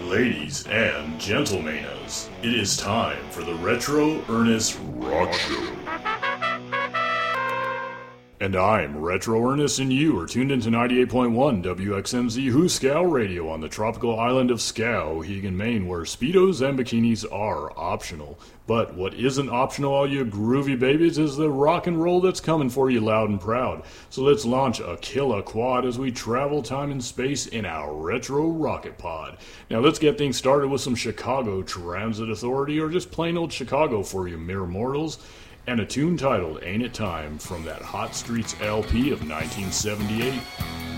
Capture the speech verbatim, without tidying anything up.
Ladies and gentlemen, it is time for the Retro Ernest Rock Show. And I'm Retro Ernest, and you are tuned into ninety-eight point one W X M Z Hooskow Radio on the tropical island of Skowhegan, Maine, where Speedos and bikinis are optional. But what isn't optional, all you groovy babies, is the rock and roll that's coming for you loud and proud. So let's launch a killer quad as we travel time and space in our retro rocket pod. Now let's get things started with some Chicago Transit Authority, or just plain old Chicago for you mere mortals, and a tune titled Ain't It Time from that Hot Streets L P of nineteen seventy-eight.